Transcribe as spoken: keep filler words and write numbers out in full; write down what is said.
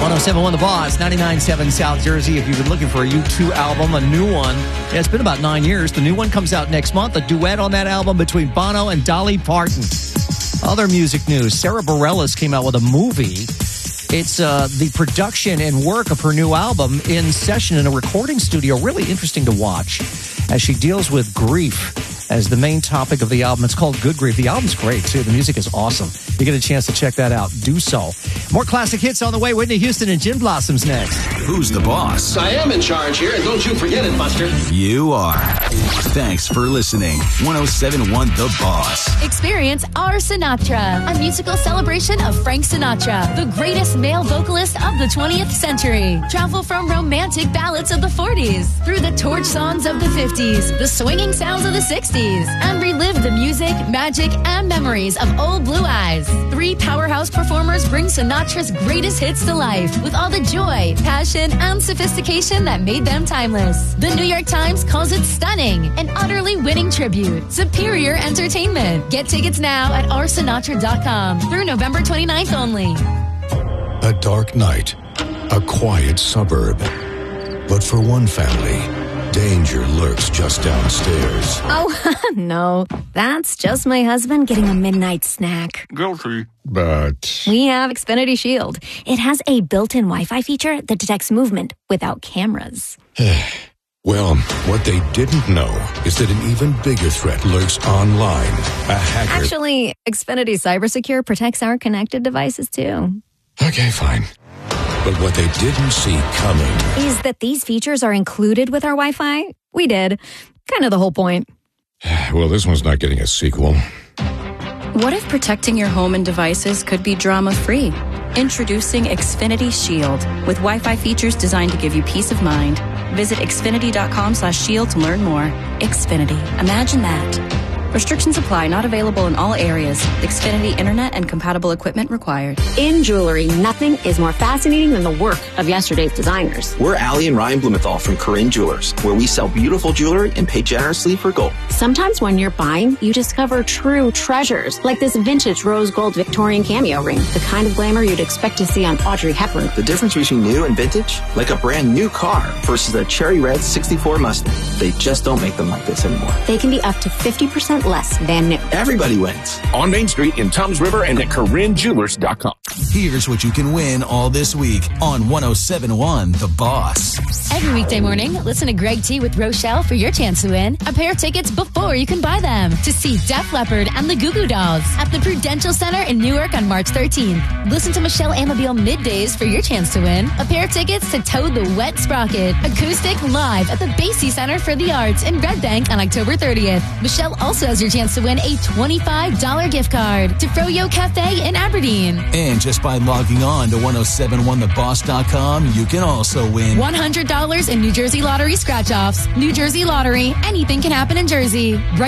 oh seven point one The Boss, ninety-nine point seven South Jersey. If you've been looking for a U two album, a new one, yeah, it's been about nine years. The new one comes out next month, a duet on that album between Bono and Dolly Parton. Other music news, Sarah Bareilles came out with a movie. It's uh, the production and work of her new album in session in a recording studio. Really interesting to watch as she deals with grief as the main topic of the album. It's called Good Grief. The album's great, too. The music is awesome. You get a chance to check that out. Do so. More classic hits on the way. Whitney Houston and Gin Blossoms next. Who's the boss? I am in charge here, and don't you forget it, Buster. You are. Thanks for listening. ten seventy-one The Boss. Experience Our Sinatra, a musical celebration of Frank Sinatra, the greatest male vocalist of the twentieth century. Travel from romantic ballads of the forties through the torch songs of the fifties, the swinging sounds of the sixties, and relive the music, magic, and memories of Old Blue Eyes. Three powerhouse performers bring Sinatra's greatest hits to life with all the joy, passion, and sophistication that made them timeless. The New York Times calls it stunning, an utterly winning tribute. Superior entertainment. Get tickets now at our sinatra dot com through November twenty-ninth only. A dark night, a quiet suburb. But for one family, danger lurks just downstairs. Oh, no. That's just my husband getting a midnight snack. Guilty. But We have Xfinity Shield. It has a built-in Wi-Fi feature that detects movement without cameras. well, what they didn't know is that an even bigger threat lurks online. A hacker. Actually, Xfinity CyberSecure protects our connected devices, too. Okay, fine. But what they didn't see coming Is that these features are included with our Wi-Fi? We did. Kind of the whole point. Well, this one's not getting a sequel. What if protecting your home and devices could be drama-free? Introducing Xfinity Shield with Wi-Fi features designed to give you peace of mind. Visit xfinity dot com slash shield to learn more. Xfinity. Imagine that. Restrictions apply. Not available in all areas. Xfinity Internet and compatible equipment required. In jewelry, nothing is more fascinating than the work of yesterday's designers. We're Allie and Ryan Blumenthal from Corinne Jewelers, where we sell beautiful jewelry and pay generously for gold. Sometimes when you're buying, you discover true treasures, like this vintage rose gold Victorian cameo ring, the kind of glamour you'd expect to see on Audrey Hepburn. The difference between new and vintage? Like a brand new car versus a cherry red sixty-four Mustang. They just don't make them like this anymore. They can be up to fifty percent less than new. Everybody wins. On Main Street in Toms River and at Corinne Jewelers dot com. Here's what you can win all this week on ten seventy-one The Boss. Every weekday morning, listen to Greg T with Rochelle for your chance to win a pair of tickets before you can buy them to see Def Leppard and the Goo Goo Dolls at the Prudential Center in Newark on March thirteenth. Listen to Michelle Amabile middays for your chance to win a pair of tickets to Toad the Wet Sprocket acoustic live at the Basie Center for the Arts in Red Bank on October thirtieth. Michelle also has your chance to win a twenty-five dollars gift card to Froyo Cafe in Aberdeen. And just by logging on to ten seventy-one the boss dot com, you can also win one hundred dollars in New Jersey Lottery scratch-offs. New Jersey Lottery, anything can happen in Jersey.